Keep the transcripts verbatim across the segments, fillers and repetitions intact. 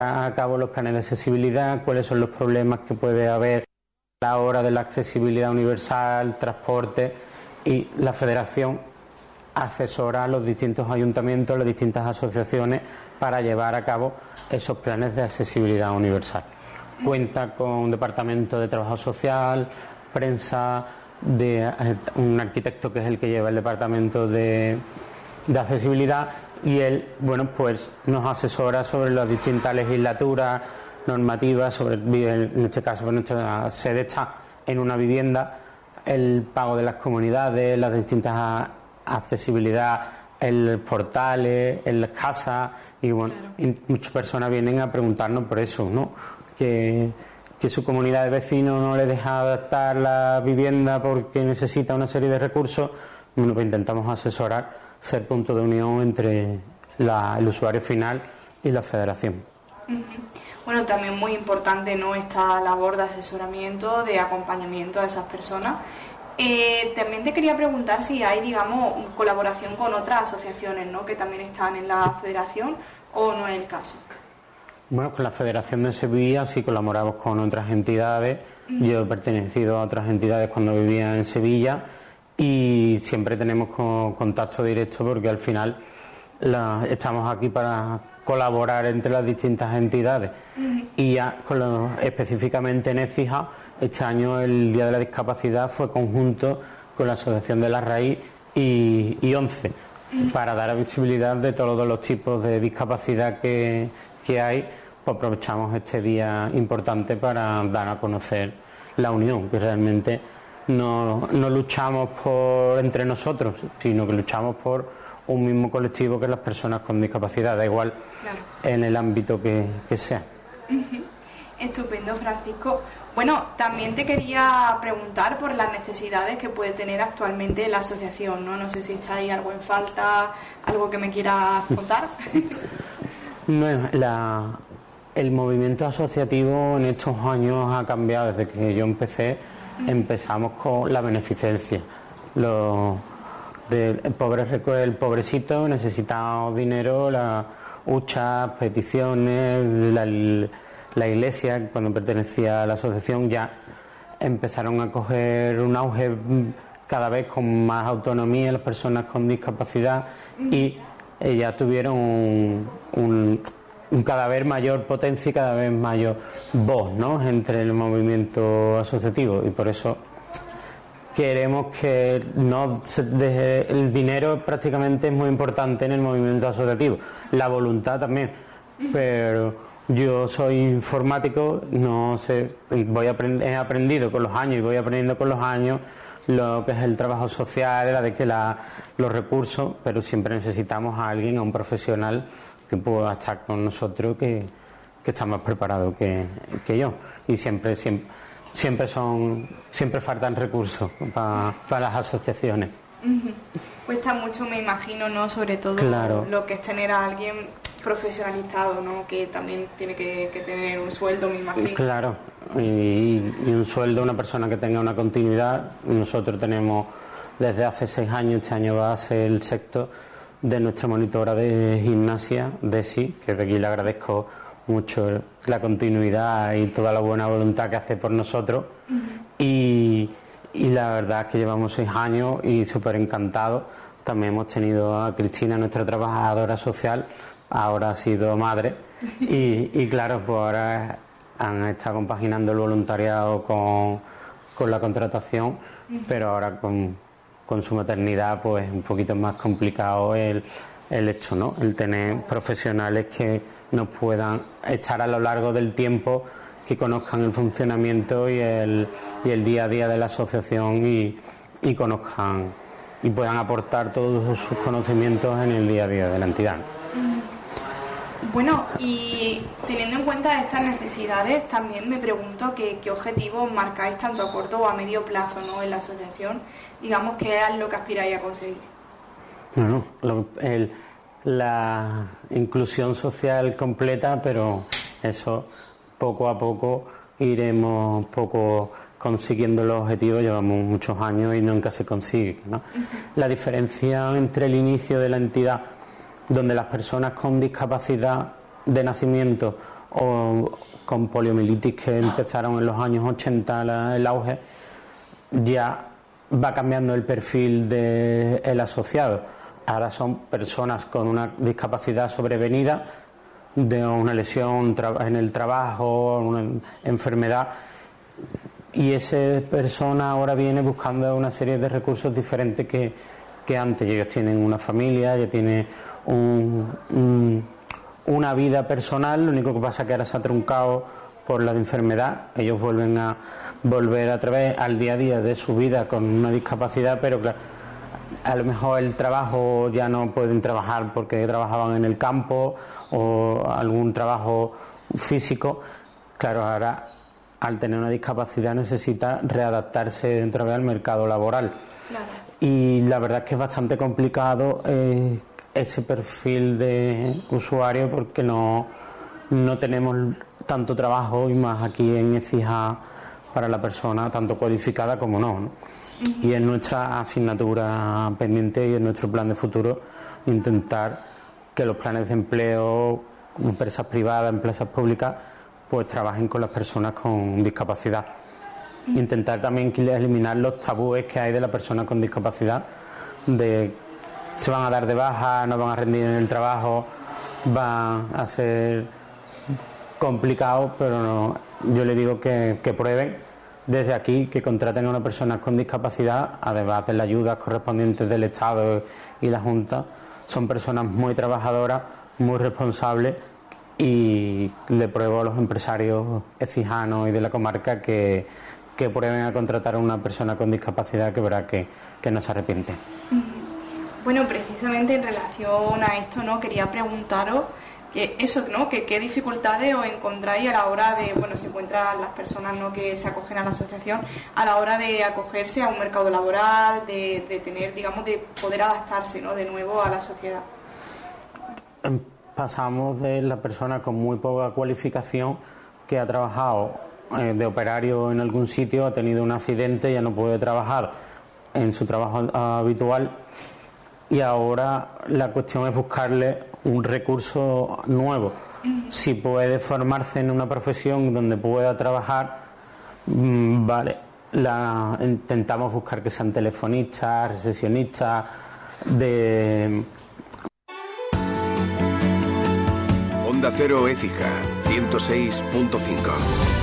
a cabo los planes de accesibilidad, cuáles son los problemas que puede haber a la hora de la accesibilidad universal, transporte, y la Federación asesora a los distintos ayuntamientos, las distintas asociaciones para llevar a cabo esos planes de accesibilidad universal. Cuenta con un departamento de trabajo social, prensa, de un arquitecto que es el que lleva el departamento de, de accesibilidad, y él, bueno, pues nos asesora sobre las distintas legislaturas, normativas, sobre, en este caso, pues nuestra sede está en una vivienda, el pago de las comunidades, las distintas accesibilidad, en portales, en las casas, y bueno, claro. Y muchas personas vienen a preguntarnos por eso, ¿no? Que, que su comunidad de vecinos no le deja adaptar la vivienda porque necesita una serie de recursos. Bueno, pues intentamos asesorar, ser punto de unión entre la, el usuario final y la Federación. Uh-huh. Bueno, también muy importante, ¿no?, esta labor de asesoramiento, de acompañamiento a esas personas. Eh, también te quería preguntar si hay, digamos, colaboración con otras asociaciones, ¿no?, que también están en la Federación, o no es el caso. Bueno, con la Federación de Sevilla sí colaboramos con otras entidades. Uh-huh. Yo he pertenecido a otras entidades cuando vivía en Sevilla y siempre tenemos con, contacto directo, porque al final la, estamos aquí para colaborar entre las distintas entidades. Uh-huh. Y ya con lo, específicamente en Écija, este año el Día de la Discapacidad fue conjunto con la Asociación de la Raíz y, y ONCE, uh-huh, para dar visibilidad de todos los tipos de discapacidad que, que hay. Pues aprovechamos este día importante para dar a conocer la unión, que realmente no, no luchamos por entre nosotros, sino que luchamos por un mismo colectivo, que las personas con discapacidad, da igual, claro, en el ámbito que, que sea. Uh-huh. Estupendo, Francisco. Bueno, también te quería preguntar por las necesidades que puede tener actualmente la asociación, ¿no? No sé si está ahí algo en falta, algo que me quieras contar. Bueno, la, el movimiento asociativo en estos años ha cambiado. Desde que yo empecé, empezamos con la beneficencia. Los, de, el, pobre, el pobrecito necesitaba dinero, las huchas, peticiones, la, la iglesia, cuando pertenecía a la asociación, ya empezaron a coger un auge cada vez con más autonomía las personas con discapacidad, y ya tuvieron un, un, un cada vez mayor potencia y cada vez mayor voz, ¿no?, entre el movimiento asociativo. Y por eso queremos que no se deje, el dinero prácticamente es muy importante en el movimiento asociativo, la voluntad también, pero yo soy informático, no sé, voy a aprend- he aprendido con los años y voy aprendiendo con los años lo que es el trabajo social, la de que la, los recursos, pero siempre necesitamos a alguien, a un profesional que pueda estar con nosotros, que, que está más preparado que, que yo. Y siempre, siempre, siempre son, siempre faltan recursos para, para las asociaciones. Uh-huh. Cuesta mucho, me imagino, ¿no?, sobre todo, claro, lo que es tener a alguien profesionalizado, ¿no?, que también tiene que, que tener un sueldo, me imagino. Claro, y, y un sueldo, una persona que tenga una continuidad. Nosotros tenemos desde hace seis años, este año va a ser el sexto, de nuestra monitora de gimnasia, Desi, que de aquí le agradezco mucho la continuidad y toda la buena voluntad que hace por nosotros. Uh-huh. y, y la verdad es que llevamos seis años y súper encantados. También hemos tenido a Cristina, nuestra trabajadora social, ahora ha sido madre, y, y claro, pues ahora han estado compaginando el voluntariado con, con la contratación, pero ahora con, con su maternidad pues un poquito más complicado el, el hecho, ¿no?, el tener profesionales que nos puedan estar a lo largo del tiempo, que conozcan el funcionamiento y el, y el día a día de la asociación, y, y conozcan y puedan aportar todos sus conocimientos en el día a día de la entidad. Bueno, y teniendo en cuenta estas necesidades, también me pregunto que, qué objetivos marcáis tanto a corto o a medio plazo, ¿no?, en la asociación. Digamos, ¿qué es lo que aspiráis a conseguir? Bueno, lo, el, la inclusión social completa, pero eso poco a poco iremos poco consiguiendo los objetivos. Llevamos muchos años y nunca se consigue, ¿no? Uh-huh. La diferencia entre el inicio de la entidad, donde las personas con discapacidad de nacimiento o con poliomielitis que empezaron en los años ochenta la, el auge, ya va cambiando el perfil del asociado. Ahora son personas con una discapacidad sobrevenida de una lesión en el trabajo, una enfermedad, y esa persona ahora viene buscando una serie de recursos diferentes que, que antes. Ellos tienen una familia, ya tienen un, un, una vida personal, lo único que pasa es que ahora se ha truncado por la enfermedad. Ellos vuelven a volver a través al día a día de su vida con una discapacidad, pero claro, a lo mejor el trabajo ya no pueden trabajar porque trabajaban en el campo o algún trabajo físico. Claro, ahora al tener una discapacidad necesita readaptarse dentro del mercado laboral. Claro. Y la verdad es que es bastante complicado eh, ese perfil de usuario, porque no, no tenemos tanto trabajo, y más aquí en Écija, para la persona tanto cualificada como no, ¿no? Uh-huh. Y es nuestra asignatura pendiente y es nuestro plan de futuro intentar que los planes de empleo, empresas privadas, empresas públicas, pues trabajen con las personas con discapacidad. Uh-huh. Intentar también eliminar los tabúes que hay de las personas con discapacidad, de se van a dar de baja, no van a rendir en el trabajo, van a ser complicados, pero no, yo le digo que, que prueben desde aquí, que contraten a una persona con discapacidad, además de las ayudas correspondientes del Estado y la Junta. Son personas muy trabajadoras, muy responsables, y le pruebo a los empresarios ecijanos y de la comarca que, que prueben a contratar a una persona con discapacidad, que verá que, que no se arrepiente. Bueno, precisamente en relación a esto, ¿no?, quería preguntaros que eso, ¿no?, que qué dificultades os encontráis a la hora de, bueno, se encuentran las personas, ¿no?, que se acogen a la asociación a la hora de acogerse a un mercado laboral, de, de tener, digamos, de poder adaptarse, ¿no?, de nuevo a la sociedad. Pasamos de la persona con muy poca cualificación, que ha trabajado eh, de operario en algún sitio, ha tenido un accidente, ya no puede trabajar en su trabajo habitual, y ahora la cuestión es buscarle un recurso nuevo. Si puede formarse en una profesión donde pueda trabajar, mmm, vale, la, intentamos buscar que sean telefonistas, recepcionistas, de... Onda Cero Écija, ciento seis punto cinco.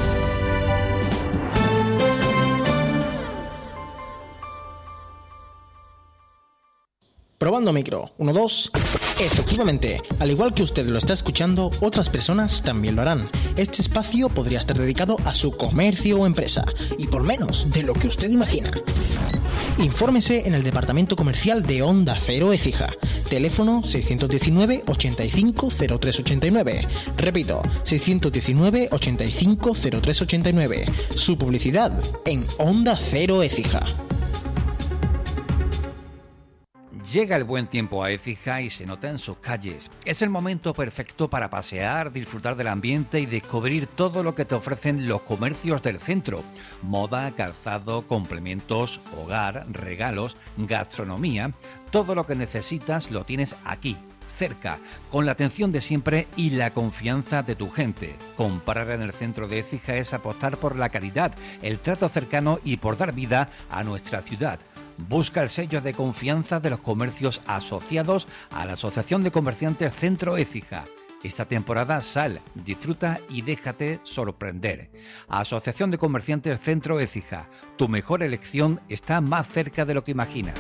Probando micro, uno, dos. Efectivamente, al igual que usted lo está escuchando, otras personas también lo harán. Este espacio podría estar dedicado a su comercio o empresa, y por menos de lo que usted imagina. Infórmese en el departamento comercial de Onda Cero Écija. Teléfono seiscientos diecinueve, ochenta y cinco, cero tres ochenta y nueve. Repito, seiscientos diecinueve, ochenta y cinco, cero tres ochenta y nueve. Su publicidad en Onda Cero Écija. Llega el buen tiempo a Écija y se nota en sus calles. Es el momento perfecto para pasear, disfrutar del ambiente y descubrir todo lo que te ofrecen los comercios del centro. Moda, calzado, complementos, hogar, regalos, gastronomía. Todo lo que necesitas lo tienes aquí, cerca, con la atención de siempre y la confianza de tu gente. Comprar en el centro de Écija es apostar por la calidad, el trato cercano y por dar vida a nuestra ciudad. Busca el sello de confianza de los comercios asociados a la Asociación de Comerciantes Centro Écija. Esta temporada sal, disfruta y déjate sorprender. Asociación de Comerciantes Centro Écija. Tu mejor elección está más cerca de lo que imaginas.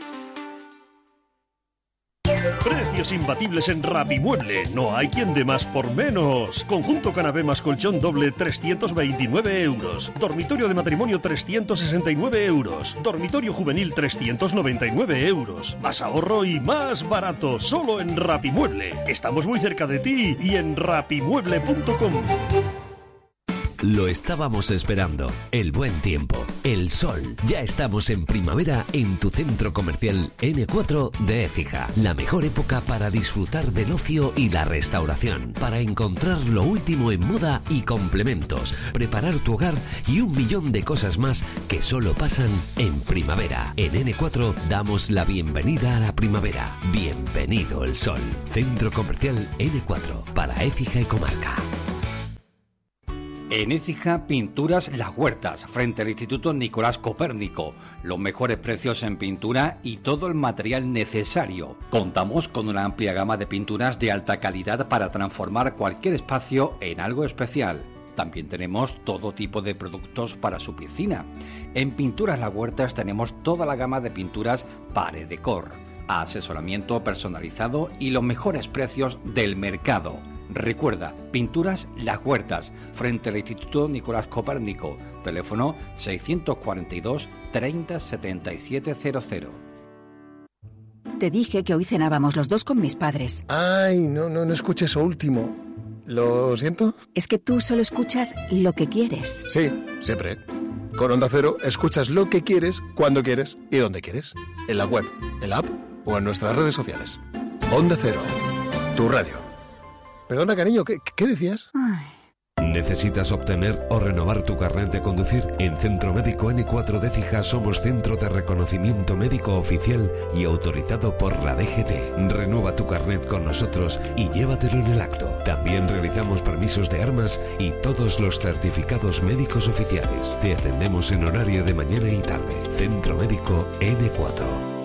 Precios imbatibles en Rapimueble. No hay quien dé más por menos. Conjunto canapé más colchón doble, trescientos veintinueve euros. Dormitorio de matrimonio, trescientos sesenta y nueve euros. Dormitorio juvenil, trescientos noventa y nueve euros. Más ahorro y más barato. Solo en Rapimueble. Estamos muy cerca de ti y en rapimueble punto com. Lo estábamos esperando. El buen tiempo, el sol. Ya estamos en primavera en tu centro comercial ene cuatro de Écija. La mejor época para disfrutar del ocio y la restauración. Para encontrar lo último en moda y complementos. Preparar tu hogar y un millón de cosas más que solo pasan en primavera. En ene cuatro damos la bienvenida a la primavera. Bienvenido el sol. Centro comercial ene cuatro para Écija y comarca. En Écija, Pinturas Las Huertas, frente al Instituto Nicolás Copérnico. Los mejores precios en pintura y todo el material necesario. Contamos con una amplia gama de pinturas de alta calidad para transformar cualquier espacio en algo especial. También tenemos todo tipo de productos para su piscina. En Pinturas Las Huertas tenemos toda la gama de pinturas Pared Decor, asesoramiento personalizado y los mejores precios del mercado. Recuerda, Pinturas Las Huertas, frente al Instituto Nicolás Copérnico, teléfono seiscientos cuarenta y dos, treinta, setenta y siete cero cero. Te dije que hoy cenábamos los dos con mis padres. Ay, no, no, no escuché eso último. ¿Lo siento? Es que tú solo escuchas lo que quieres. Sí, siempre. Con Onda Cero escuchas lo que quieres, cuando quieres y donde quieres. En la web, en la app o en nuestras redes sociales. Onda Cero, tu radio. Perdona, cariño, ¿qué, qué decías? Ay. ¿Necesitas obtener o renovar tu carnet de conducir? En Centro Médico ene cuatro de Écija somos centro de reconocimiento médico oficial y autorizado por la D G T. Renueva tu carnet con nosotros y llévatelo en el acto. También realizamos permisos de armas y todos los certificados médicos oficiales. Te atendemos en horario de mañana y tarde. Centro Médico ene cuatro.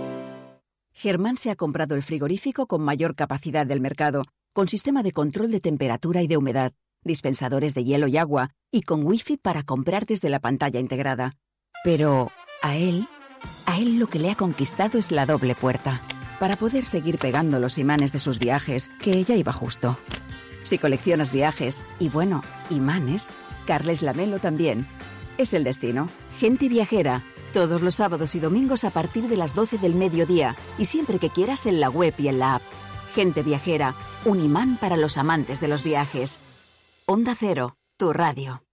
Germán se ha comprado el frigorífico con mayor capacidad del mercado, con sistema de control de temperatura y de humedad, dispensadores de hielo y agua, y con wifi para comprar desde la pantalla integrada. Pero a él, a él lo que le ha conquistado es la doble puerta, para poder seguir pegando los imanes de sus viajes, que ella iba justo. Si coleccionas viajes, y bueno, imanes, Carles Lamelo también. Es el destino. Gente viajera, todos los sábados y domingos a partir de las doce del mediodía, y siempre que quieras en la web y en la app. Gente viajera, un imán para los amantes de los viajes. Onda Cero, tu radio.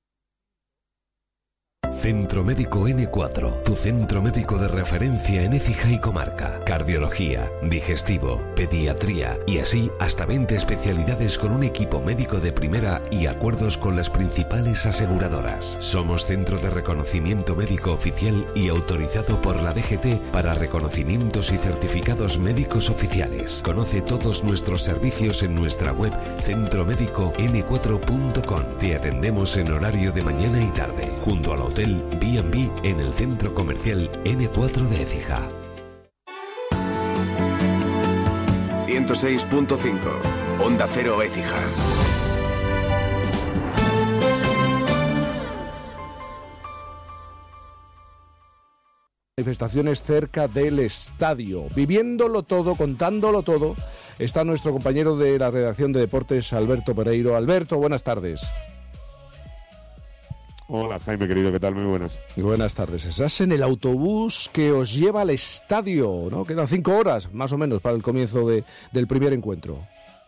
Centro Médico ene cuatro, tu centro médico de referencia en Écija y comarca. Cardiología, digestivo, pediatría y así hasta veinte especialidades con un equipo médico de primera y acuerdos con las principales aseguradoras. Somos centro de reconocimiento médico oficial y autorizado por la D G T para reconocimientos y certificados médicos oficiales. Conoce todos nuestros servicios en nuestra web centro médico ene cuatro punto com. Te atendemos en horario de mañana y tarde, junto al hotel B and B en el centro comercial ene cuatro de Écija. ciento seis punto cinco. Onda Cero Écija. Manifestaciones cerca del estadio. Viviéndolo todo, contándolo todo, está nuestro compañero de la redacción de deportes, Alberto Pereiro. Alberto, buenas tardes. Hola Jaime, querido, ¿qué tal? Muy buenas. Buenas tardes. Estás en el autobús que os lleva al estadio, ¿no? Quedan cinco horas, más o menos, para el comienzo de, del primer encuentro.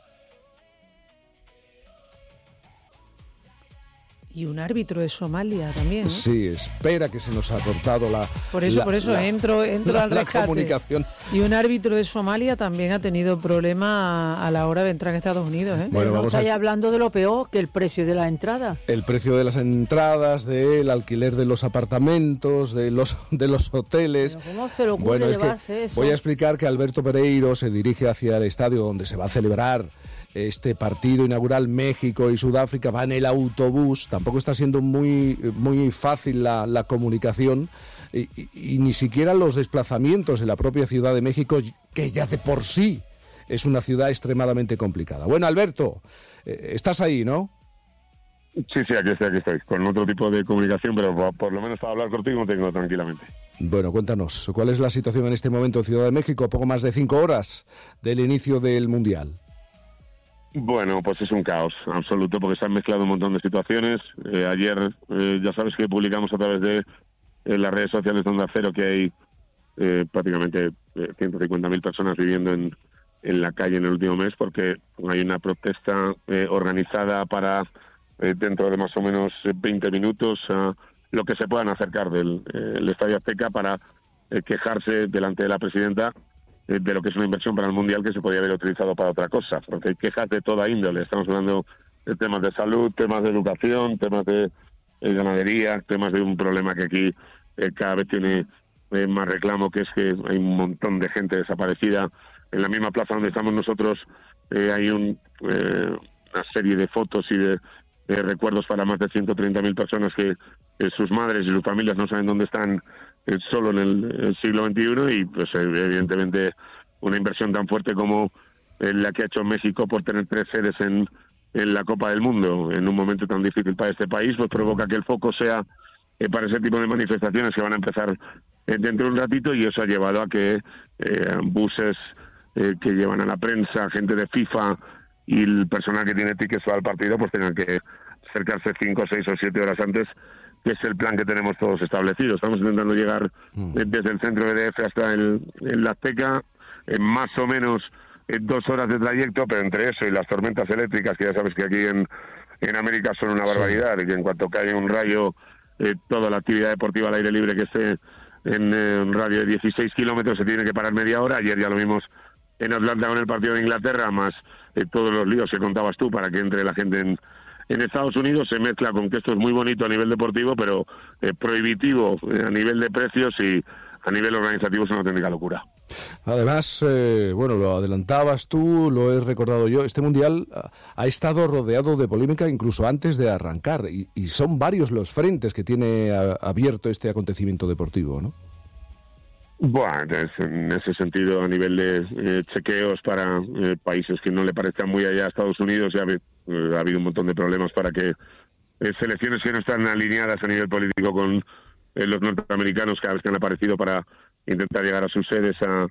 Y un árbitro de Somalia también, ¿no? Sí, espera que se nos ha cortado la Por eso, la, por eso la, entro, entro la, al la rescate. comunicación. Y un árbitro de Somalia también ha tenido problemas a la hora de entrar en Estados Unidos, ¿eh? Bueno, no vamos estáis a... hablando de lo peor, que el precio de la entrada. El precio de las entradas, del alquiler de los apartamentos, de los de los hoteles. Pero ¿cómo se le ocurre Bueno, es llevarse que eso? voy a explicar que Alberto Pereiro se dirige hacia el estadio donde se va a celebrar este partido inaugural México y Sudáfrica, va en el autobús. Tampoco está siendo muy, muy fácil la, la comunicación y, y, y ni siquiera los desplazamientos en la propia Ciudad de México, que ya de por sí es una ciudad extremadamente complicada. Bueno, Alberto, eh, estás ahí, ¿no? Sí, sí, aquí estoy, aquí estoy, con otro tipo de comunicación, pero por, por lo menos para hablar contigo tengo tranquilamente. Bueno, cuéntanos, ¿cuál es la situación en este momento en Ciudad de México? Poco más de cinco horas del inicio del Mundial. Bueno, pues es un caos absoluto porque se han mezclado un montón de situaciones. Eh, ayer eh, ya sabes que publicamos a través de eh, las redes sociales de Onda Cero que hay eh, prácticamente eh, ciento cincuenta mil personas viviendo en, en la calle en el último mes porque hay una protesta eh, organizada para eh, dentro de más o menos veinte minutos a lo que se puedan acercar del eh, el Estadio Azteca para eh, quejarse delante de la presidenta de lo que es una inversión para el Mundial que se podría haber utilizado para otra cosa, porque hay quejas de toda índole. Estamos hablando de temas de salud, temas de educación, temas de eh, ganadería, temas de un problema que aquí eh, cada vez tiene eh, más reclamo, que es que hay un montón de gente desaparecida. En la misma plaza donde estamos nosotros eh, hay un, eh, una serie de fotos y de eh, recuerdos para más de ciento treinta mil personas que eh, sus madres y sus familias no saben dónde están eh, solo en el, el siglo veintiuno, y pues eh, evidentemente una inversión tan fuerte como eh, la que ha hecho México por tener tres sedes en, en la Copa del Mundo en un momento tan difícil para este país, pues provoca que el foco sea eh, para ese tipo de manifestaciones que van a empezar eh, dentro de un ratito, y eso ha llevado a que eh, buses eh, que llevan a la prensa, gente de FIFA y el personal que tiene tickets para el partido, pues tengan que acercarse cinco, seis o siete horas antes, que es el plan que tenemos todos establecido. Estamos intentando llegar mm. desde el centro de D F hasta el, el Azteca, en más o menos en dos horas de trayecto, pero entre eso y las tormentas eléctricas, que ya sabes que aquí en, en América son una barbaridad, sí. Y que en cuanto cae un rayo, eh, toda la actividad deportiva al aire libre que esté en eh, un radio de dieciséis kilómetros se tiene que parar media hora. Ayer ya lo vimos en Atlanta con el partido de Inglaterra, más eh, todos los líos que contabas tú para que entre la gente en, en Estados Unidos. Se mezcla con que esto es muy bonito a nivel deportivo, pero eh, prohibitivo eh, a nivel de precios, y a nivel organizativo es una auténtica locura. Además, eh, bueno, lo adelantabas tú, lo he recordado yo, este Mundial ha estado rodeado de polémica incluso antes de arrancar, y, y son varios los frentes que tiene a, abierto este acontecimiento deportivo, ¿no? Bueno, en ese sentido, a nivel de eh, chequeos para eh, países que no le parezcan muy allá a Estados Unidos, ya eh, ha habido un montón de problemas para que eh, selecciones que no están alineadas a nivel político con eh, los norteamericanos, cada vez que han aparecido para intentar llegar a sus sedes, a,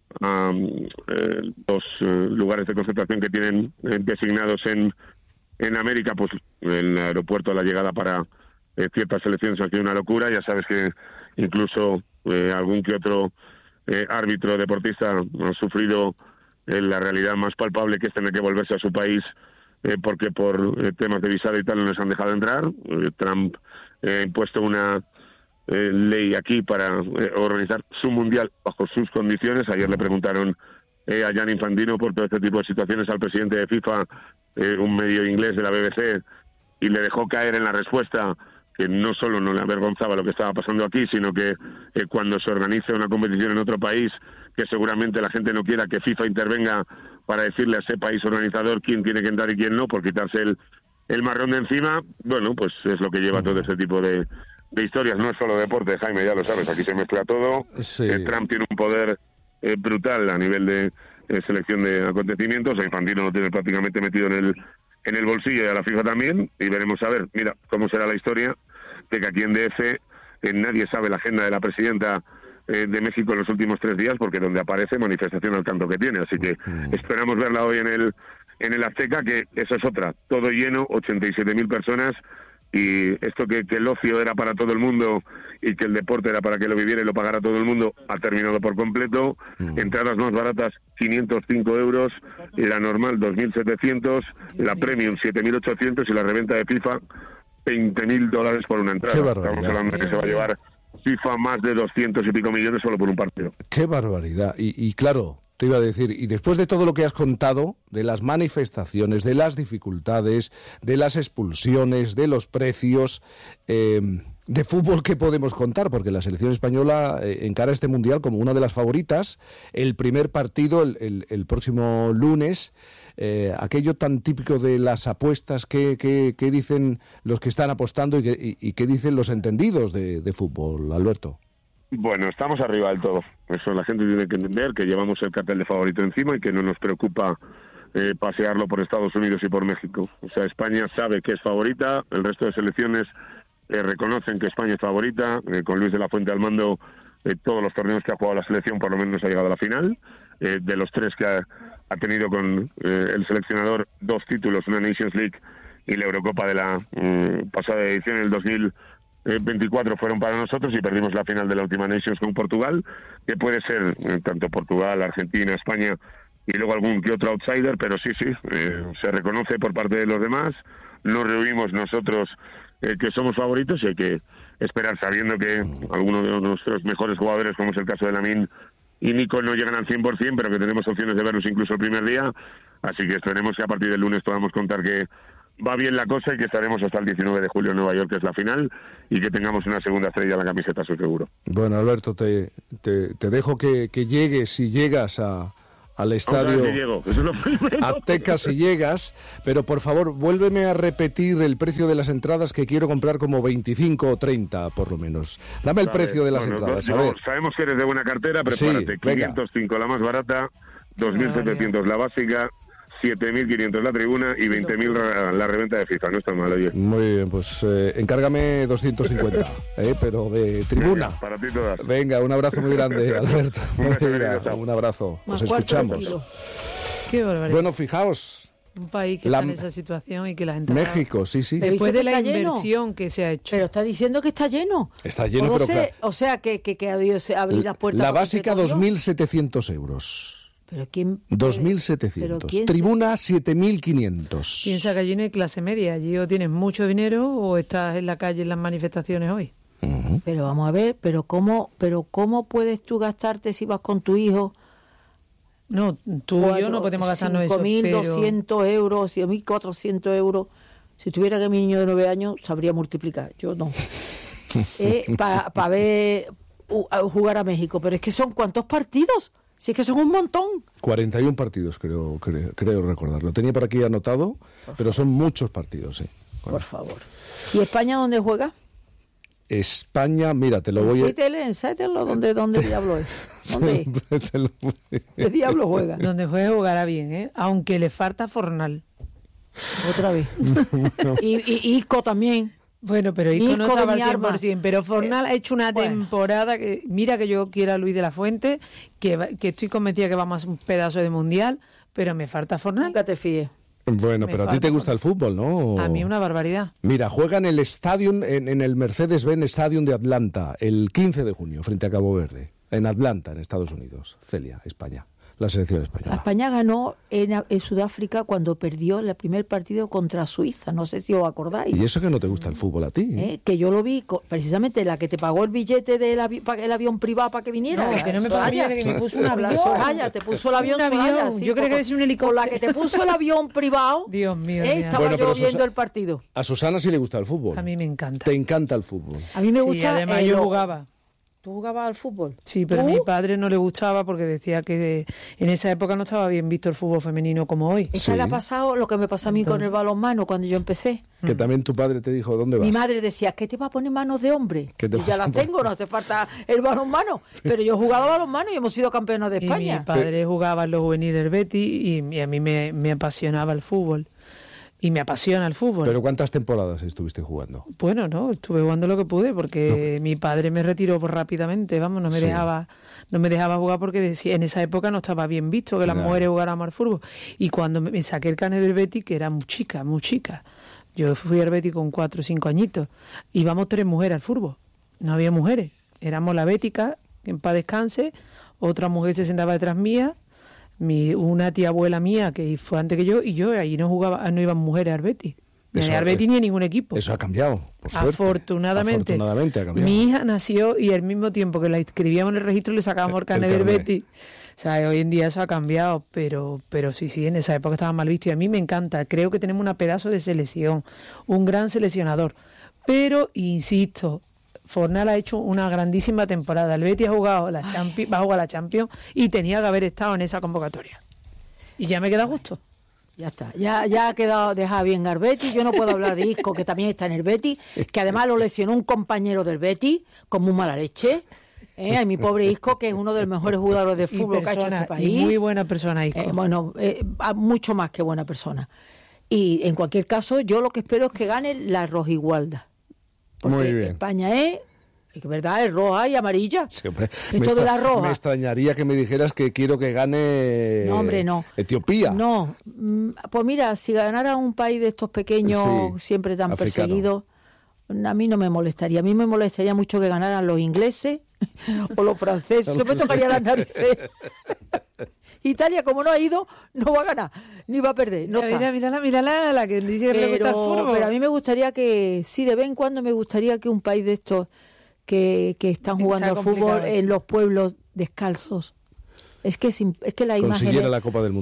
a eh, los eh, lugares de concentración que tienen eh, designados en, en América, pues el aeropuerto a la llegada para eh, ciertas selecciones ha sido una locura. Ya sabes que incluso Eh, algún que otro eh, árbitro deportista ha sufrido eh, la realidad más palpable, que es tener que volverse a su país eh, porque por eh, temas de visado y tal no les han dejado entrar. Eh, Trump eh, ha impuesto una eh, ley aquí para eh, organizar su mundial bajo sus condiciones. Ayer le preguntaron eh, a Gianni Infantino por todo este tipo de situaciones al presidente de FIFA, eh, un medio inglés de la B B C, y le dejó caer en la respuesta que no solo no le avergonzaba lo que estaba pasando aquí, sino que eh, cuando se organice una competición en otro país, que seguramente la gente no quiera que FIFA intervenga para decirle a ese país organizador quién tiene que entrar y quién no, por quitarse el, el marrón de encima. Bueno, pues es lo que lleva todo ese tipo de, de historias. No es solo deporte, Jaime, ya lo sabes, aquí se mezcla todo. Sí. Eh, Trump tiene un poder eh, brutal a nivel de eh, selección de acontecimientos. A Infantino lo tiene prácticamente metido en el en el bolsillo, y a la FIFA también, y veremos a ver, mira, cómo será la historia de que aquí en D F eh, nadie sabe la agenda de la presidenta eh, de México en los últimos tres días, porque donde aparece, manifestación al canto que tiene, así que mm. esperamos verla hoy en el en el Azteca, que esa es otra, todo lleno, ochenta y siete mil personas, y esto que, que el ocio era para todo el mundo y que el deporte era para que lo viviera y lo pagara todo el mundo, ha terminado por completo. Mm. Entradas más baratas, quinientos cinco euros, la normal dos mil setecientos, la premium siete mil ochocientos, y la reventa de FIFA veinte mil dólares por una entrada. Estamos hablando de que se va a llevar FIFA más de doscientos y pico millones solo por un partido. ¡Qué barbaridad! Y, y claro, te iba a decir, y después de todo lo que has contado, de las manifestaciones, de las dificultades, de las expulsiones, de los precios, eh, de fútbol, ¿qué podemos contar? Porque la selección española eh, encara este Mundial como una de las favoritas. El primer partido, el, el, el próximo lunes, eh, aquello tan típico de las apuestas, ¿qué, qué, qué dicen los que están apostando y qué, y, y qué dicen los entendidos de, de fútbol, Alberto? Bueno, estamos arriba del todo. Eso la gente tiene que entender, que llevamos el cartel de favorito encima y que no nos preocupa eh, pasearlo por Estados Unidos y por México. O sea, España sabe que es favorita, el resto de selecciones eh, reconocen que España es favorita. Eh, con Luis de la Fuente al mando, eh, todos los torneos que ha jugado la selección por lo menos ha llegado a la final. Eh, de los tres que ha, ha tenido con eh, el seleccionador, dos títulos, una Nations League y la Eurocopa de la eh, pasada edición, en el dos mil veinticuatro, fueron para nosotros, y perdimos la final de la última Nations con Portugal, que puede ser eh, tanto Portugal, Argentina, España y luego algún que otro outsider, pero sí, sí, eh, se reconoce por parte de los demás. Nos reunimos nosotros eh, que somos favoritos, y hay que esperar, sabiendo que algunos de nuestros mejores jugadores, como es el caso de Lamine y Nico, no llegan al cien por ciento, pero que tenemos opciones de verlos incluso el primer día, así que esperemos que a partir del lunes podamos contar que va bien la cosa y que estaremos hasta el diecinueve de julio en Nueva York, que es la final, y que tengamos una segunda estrella en la camiseta, eso seguro. Bueno, Alberto, te, te, te dejo que, que llegues, si llegas a, al estadio que llego, eso es lo primero. Azteca si llegas, pero por favor, vuélveme a repetir el precio de las entradas que quiero comprar como veinticinco o treinta por lo menos. Dame el Vale, precio de las bueno, entradas, no, a ver. sabemos que eres de buena cartera, prepárate. Sí, quinientos cinco la más barata, dos mil setecientos la básica, siete mil quinientos la tribuna y veinte mil la, la reventa de FIFA. No está mal, oye. Muy bien, pues eh, encárgame doscientos cincuenta, eh, pero de tribuna. Venga, para ti todas. Venga, un abrazo muy grande, Alberto. Un beso, Venga, querido, chao. un abrazo. Nos Más cuarto de escuchamos. kilo. Qué barbaridad. Bueno, fijaos, Un país que la- está en esa situación y que la gente... México, sí, sí. Pero Después dice de que la está lleno. inversión que se ha hecho. Pero está diciendo que está lleno. Está lleno, O pero sea, claro. o sea que, que, que abrir, abrir las puertas. La para básica, completo dos mil setecientos euros. Pero quién. dos mil pero setecientos. quién se- Tribuna, siete mil quinientos. Piensa que allí no hay clase media. Allí o tienes mucho dinero o estás en la calle en las manifestaciones hoy. Pero vamos a ver, pero cómo, pero cómo puedes tú gastarte si vas con tu hijo. No, tú y yo no podemos gastarnos eso, cinco mil pero... doscientos euros, cinco mil cuatrocientos euros. Si tuviera que mi niño de nueve años, sabría multiplicar. Yo no. eh, Para pa ver uh, a jugar a México. Pero es que son ¿cuántos partidos? Si es que son un montón. cuarenta y uno partidos, creo, creo, creo recordar. Lo tenía por aquí anotado, pero son muchos partidos, sí. Por favor. ¿Y España dónde juega? España, mira, te lo ¿En voy a... Seattle? ¿En Seattle o dónde, dónde diablo es? ¿Dónde es? Te lo voy a- ¿Qué diablo juega? Donde juegue jugará bien, ¿eh? Aunque le falta Fornal. Otra vez. y, y Isco también. Bueno, pero Isco no Isco de estaba al mi cien arma. por ciento, pero Fornal ha hecho una bueno. temporada que, mira que yo quiero a Luis de la Fuente, que, va- que estoy convencida que vamos a un pedazo de mundial, pero me falta Fornal. Nunca te fíes. Bueno, Me pero a ti falta te gusta el fútbol, ¿no? A mí una barbaridad. Mira, juega en el estadio, en, en el Mercedes-Benz Stadium de Atlanta, el quince de junio, frente a Cabo Verde. En Atlanta, en Estados Unidos. Celia, España. La selección española. España ganó en, en Sudáfrica cuando perdió el primer partido contra Suiza. No sé si os acordáis. Y eso que no te gusta el fútbol a ti. ¿eh? Eh, que yo lo vi, co- precisamente la que te pagó el billete del avi- pa- el avión privado para que viniera. No, que no me pagó Soraya. el billete, que me puso un La avión. Soraya, te puso el avión, Un avión, Soraya, sí, yo creía por- que es un helicóptero. Por la que te puso el avión privado, Dios mío. eh, Dios. estaba Bueno, yo pero viendo Susa- el partido. A Susana sí le gusta el fútbol. A mí me encanta. Te encanta el fútbol. A mí me Sí, gusta. además eh, yo lo- jugaba. ¿Tú jugabas al fútbol? Sí, pero a ¿Tú? mi padre no le gustaba porque decía que en esa época no estaba bien visto el fútbol femenino como hoy. Esa le ha pasado lo que me pasó a mí con el balonmano cuando yo empecé. Que también tu padre te dijo, ¿dónde vas? Mi madre decía, ¿qué te va a poner manos de hombre? ¿Qué te Y vas ya a las poner? tengo, no hace falta el balonmano. Pero yo jugaba balonmano y hemos sido campeones de Y España. mi padre jugaba en los juveniles del Betis y, y a mí me, me apasionaba el fútbol. Y me apasiona el fútbol. ¿Pero cuántas temporadas estuviste jugando? Bueno, no, estuve jugando lo que pude porque mi padre me retiró por rápidamente, vamos, no me Sí. dejaba no me dejaba jugar porque decía, en esa época no estaba bien visto que las Claro. mujeres jugáramos al fútbol. Y cuando me, me saqué el carnet del Betis, que era muy chica, muy chica, yo fui al Betis con cuatro o cinco añitos, íbamos tres mujeres al fútbol, no había mujeres, éramos la bética, que en paz descanse, otra mujer se sentaba detrás mía, mi, una tía abuela mía que fue antes que yo, y yo ahí no jugaba, no iban mujeres al Betis. Ni Eso, al Betis eh, ni a ningún equipo. Eso ha cambiado, por suerte. Afortunadamente. Afortunadamente ha cambiado. Mi hija nació y al mismo tiempo que la inscribíamos en el registro le sacábamos el El carnet del carnet. Betis. O sea, hoy en día eso ha cambiado, pero pero sí, sí, en esa época estaba mal visto y a mí me encanta. Creo que tenemos una pedazo de selección, un gran seleccionador. Pero, insisto, Fornal ha hecho una grandísima temporada. El Betis ha jugado la Champions, va a jugar la Champions y tenía que haber estado en esa convocatoria. Y ya me queda a gusto. Ya está, ya, ya ha quedado dejado bien al Betis. Yo no puedo hablar de Isco, que también está en el Betis, que además lo lesionó un compañero del Betis, con muy mala leche. ¿eh? Ay, mi pobre Isco, que es uno de los mejores jugadores de Y fútbol que ha hecho persona- este país. y muy buena persona, Isco. Eh, bueno, eh, a- mucho más que buena persona. Y en cualquier caso, yo lo que espero es que gane la rojigualda. Porque Muy bien. España es, es verdad, es roja y amarilla. Sí, hombre, Esto me de extra- la roja. Me extrañaría que me dijeras que quiero que gane No, hombre, no. Etiopía. No, mm, pues mira, si ganara un país de estos pequeños, Sí, siempre tan africano. perseguidos, a mí no me molestaría. A mí me molestaría mucho que ganaran los ingleses o los franceses. Eso me tocaría las narices. Italia, como no ha ido, no va a ganar, ni va a perder. No mira, está. mira, mira, mira, la que dice que le gusta el Pero, fútbol. pero a mí me gustaría que, sí, de vez en cuando me gustaría que un país de estos que, que están Está jugando al complicado fútbol eso. en los pueblos descalzos. Es que, es, im- es que la imagen... Consiguiera es- la Copa del Mundo, ¿no?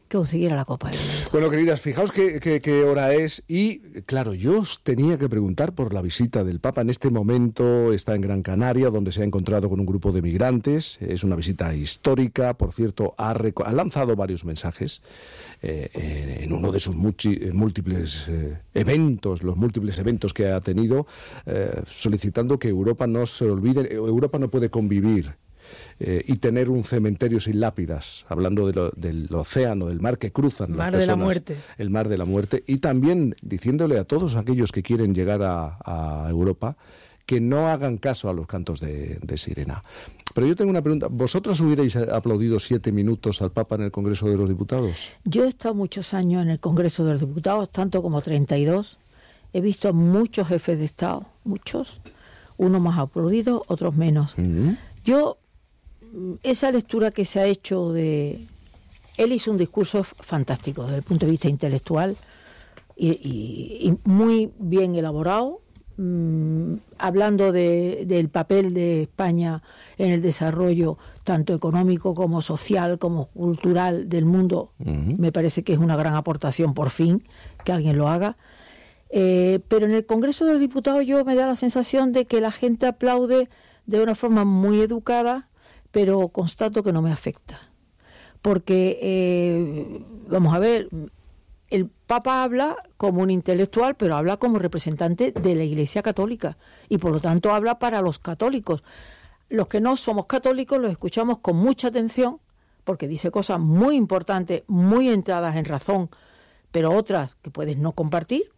que consiguiera la Copa del Mundo. Bueno, queridas, fijaos qué, qué, qué hora es y, claro, yo os tenía que preguntar por la visita del Papa. En este momento está en Gran Canaria, donde se ha encontrado con un grupo de migrantes. Es una visita histórica, por cierto, ha, ha lanzado varios mensajes eh, en uno de sus muchi, múltiples eh, eventos, los múltiples eventos que ha tenido, eh, solicitando que Europa no se olvide, Europa no puede convivir Eh, y tener un cementerio sin lápidas, hablando de lo, del océano, del mar que cruzan mar las personas, de la muerte. el mar de la muerte, y también diciéndole a todos aquellos que quieren llegar a, a Europa que no hagan caso a los cantos de, de sirena. Pero yo tengo una pregunta, ¿vosotros hubierais aplaudido siete minutos al Papa en el Congreso de los Diputados? Yo he estado muchos años en el Congreso de los Diputados, tanto como treinta y dos, he visto a muchos jefes de Estado, muchos, unos más aplaudidos, otros menos. Uh-huh. Yo esa lectura que se ha hecho de... Él hizo un discurso fantástico desde el punto de vista intelectual y, y, y muy bien elaborado, mmm, hablando de, del papel de España en el desarrollo tanto económico como social como cultural del mundo. Uh-huh. Me parece que es una gran aportación, por fin, que alguien lo haga. Eh, pero en el Congreso de los Diputados yo me da la sensación de que la gente aplaude de una forma muy educada, pero constato que no me afecta. Porque, eh, vamos a ver, el Papa habla como un intelectual, pero habla como representante de la Iglesia Católica, y por lo tanto habla para los católicos. Los que no somos católicos los escuchamos con mucha atención, porque dice cosas muy importantes, muy entradas en razón, pero otras que puedes no compartir,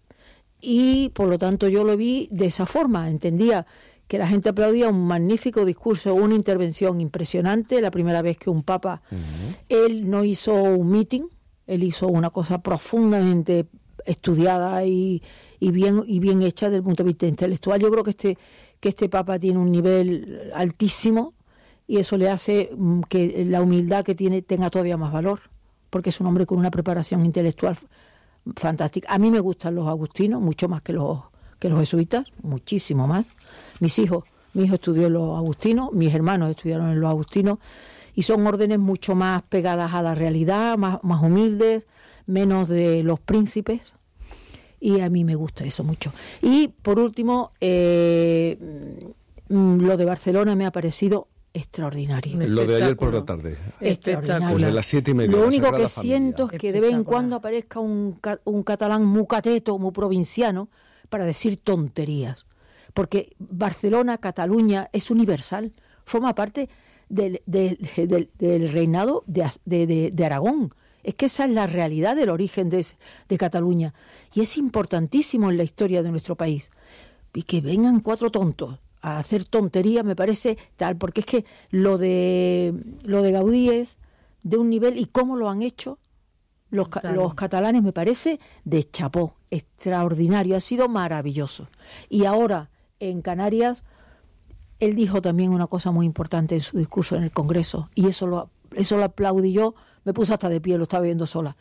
y por lo tanto yo lo vi de esa forma, entendía que la gente aplaudía un magnífico discurso, una intervención impresionante, la primera vez que un papa, uh-huh. Él no hizo un meeting, él hizo una cosa profundamente estudiada y, y bien y bien hecha desde el punto de vista intelectual. Yo creo que este que este papa tiene un nivel altísimo y eso le hace que la humildad que tiene tenga todavía más valor, porque es un hombre con una preparación intelectual fantástica. A mí me gustan los agustinos mucho más que los que los jesuitas, muchísimo más. Mis hijos, mi hijo estudió en los agustinos, mis hermanos estudiaron en los agustinos, y son órdenes mucho más pegadas a la realidad, más, más humildes, menos de los príncipes, y a mí me gusta eso mucho. Y por último, eh, lo de Barcelona me ha parecido extraordinario. Lo de ayer por la tarde. Extraordinario. Pues de las siete y media. Lo único que siento es que de vez en cuando aparezca un, un catalán muy cateto, muy provinciano, para decir tonterías. Porque Barcelona, Cataluña, es universal. Forma parte del, del, del, del reinado de, de, de, de Aragón. Es que esa es la realidad del origen de, de Cataluña. Y es importantísimo en la historia de nuestro país. Y que vengan cuatro tontos a hacer tonterías me parece tal, porque es que lo de, lo de Gaudí es de un nivel, y cómo lo han hecho los, claro. los catalanes, me parece de chapó, extraordinario, ha sido maravilloso. Y ahora, en Canarias, él dijo también una cosa muy importante en su discurso en el Congreso, y eso lo, eso lo aplaudí yo, me puse hasta de pie, lo estaba viendo sola.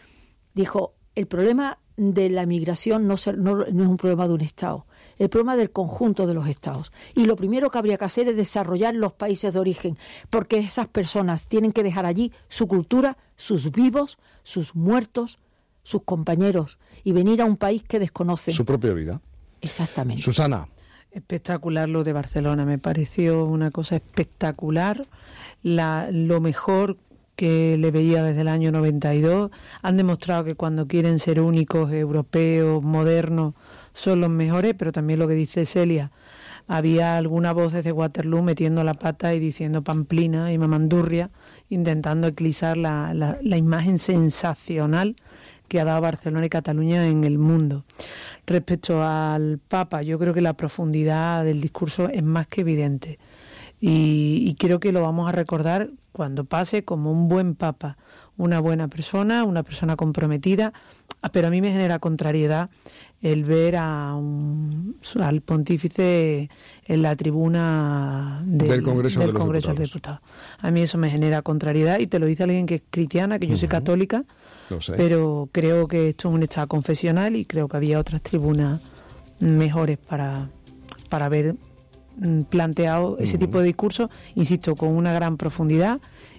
Dijo, el problema de la migración no, ser, no, no es un problema de un Estado, el problema del conjunto de los Estados. Y lo primero que habría que hacer es desarrollar los países de origen, porque esas personas tienen que dejar allí su cultura, sus vivos, sus muertos, sus compañeros, y venir a un país que desconocen. Su propia vida. Exactamente. Susana. Espectacular lo de Barcelona, me pareció una cosa espectacular, la, lo mejor que le veía desde el año noventa y dos. Han demostrado que cuando quieren ser únicos, europeos, modernos, son los mejores, pero también lo que dice Celia, había algunas voces de Waterloo metiendo la pata y diciendo pamplina y mamandurria, intentando eclipsar la, la, la imagen sensacional que ha dado Barcelona y Cataluña en el mundo. Respecto al Papa, yo creo que la profundidad del discurso es más que evidente. Y, y creo que lo vamos a recordar cuando pase como un buen Papa, una buena persona, una persona comprometida, pero a mí me genera contrariedad el ver a un, al pontífice en la tribuna del, del Congreso, del de, los Congreso de los Diputados. A mí eso me genera contrariedad, y te lo dice alguien que es cristiana, que yo uh-huh. soy católica, lo sé. Pero creo que esto es un estado confesional y creo que había otras tribunas mejores para, para haber planteado ese uh-huh. tipo de discurso, insisto, con una gran profundidad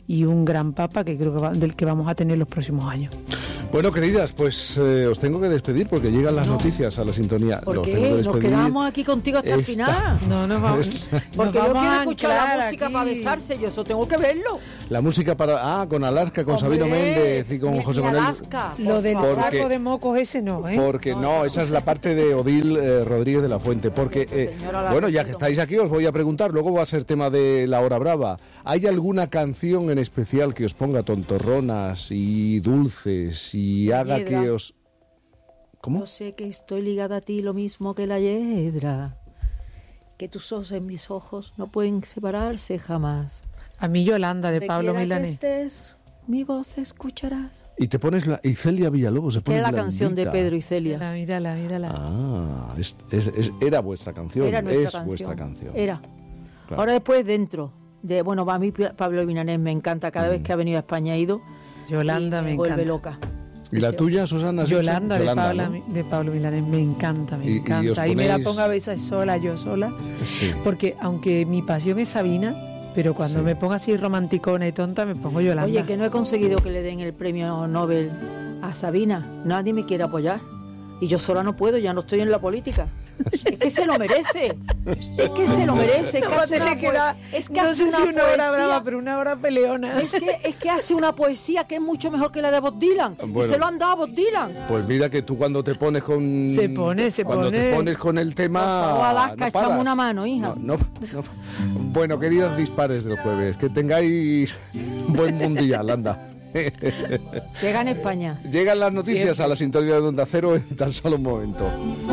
y un gran papa que creo que va, del que vamos a tener los próximos años. Bueno, queridas, pues eh, os tengo que despedir porque llegan las no. noticias a la sintonía. ¿Por Los qué? tengo que Nos quedamos aquí contigo hasta esta, el final. No, no vamos. Esta, porque nos yo vamos quiero a escuchar la música aquí para besarse, yo eso tengo que verlo. La música para... Ah, con Alaska, con Hombre, Sabino Méndez y con mi, José mi Manuel... Alaska, Lo del porque, saco de mocos ese no, ¿eh? Porque no, no esa es la parte de Odil eh, Rodríguez de la Fuente. Porque, eh, bueno, ya que estáis aquí os voy a preguntar, luego va a ser tema de La Hora Brava. ¿Hay alguna canción en especial que os ponga tontorronas y dulces y la haga hiedra. que os... ¿Cómo? Yo sé que estoy ligada a ti lo mismo que la hiedra, que tus ojos en mis ojos no pueden separarse jamás. A mí Yolanda, de Donde Pablo quiera Milanés. que estés, mi voz escucharás. Y te pones la... Y Celia Villalobos se pone Era la blandita. canción de Pedro y Celia. Mírala, mírala, mírala. Ah, es, es, es, era vuestra canción. Era nuestra es canción. vuestra canción. Era. Claro. Ahora después dentro. De, bueno, a mí Pablo Milanés me encanta. Cada mm. vez que ha venido a España ha ido. Yolanda y me, me vuelve encanta. loca. ¿Y la tuya, Susana? Yolanda, de, Yolanda Paula, ¿no? de Pablo Milanés, me encanta, me y, encanta. Y, y ponéis... me la pongo a veces sola, yo sola. Sí. Porque aunque mi pasión es Sabina, pero cuando sí. me pongo así romanticona y tonta, me pongo Yolanda. Oye, que no he conseguido que le den el premio Nobel a Sabina. Nadie me quiere apoyar. Y yo sola no puedo, ya no estoy en la política. Es que se lo merece. Es que se lo merece. Es que no hace una, que da, es que no hace sé una, si una poesía, hora brava, pero una hora peleona. Es que, es que hace una poesía que es mucho mejor que la de Bob Dylan. Bueno, y se lo han dado a Bob Dylan. Pues mira que tú cuando te pones con... Se pone, se cuando pone. Cuando te pones con el tema... Por favor, Alaska, no echame paras. una mano, hija. No, no, no. Bueno, queridos dispares del jueves, que tengáis un buen mundial, anda. Que gane España. Llegan las noticias Siempre. A la sintonía de Onda Cero en tan solo un momento.